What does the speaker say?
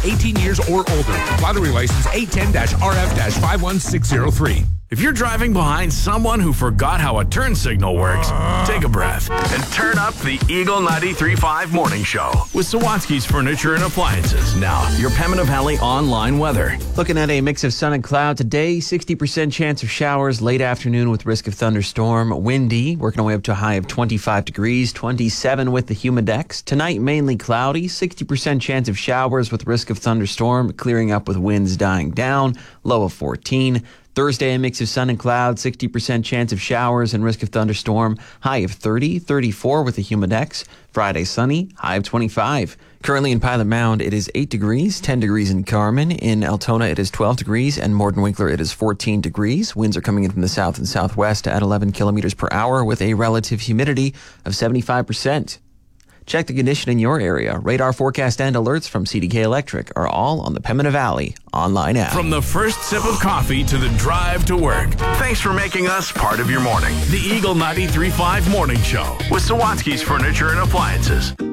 18 years or older. Lottery license 810-RF-51603. If you're driving behind someone who forgot how a turn signal works, take a breath and turn up the Eagle 93.5 Morning Show with Sawatsky's Furniture and Appliances. Now, your Pembina Valley online weather. Looking at a mix of sun and cloud today, 60% chance of showers late afternoon with risk of thunderstorm. Windy, working our way up to a high of 25 degrees, 27 with the humidex. Tonight, mainly cloudy, 60% chance of showers with risk of thunderstorm, clearing up with winds dying down, low of 14. Thursday, a mix of sun and cloud, 60% chance of showers and risk of thunderstorm, high of 30, 34 with the humidex. Friday, sunny, high of 25. Currently in Pilot Mound, it is 8 degrees, 10 degrees in Carmen. In Altona, it is 12 degrees, and Morden Winkler, it is 14 degrees. Winds are coming in from the south and southwest at 11 kilometers per hour with a relative humidity of 75%. Check the condition in your area. Radar forecast and alerts from CDK Electric are all on the Pembina Valley online app. From the first sip of coffee to the drive to work, thanks for making us part of your morning. The Eagle 93.5 Morning Show with Sawatsky's Furniture and Appliances.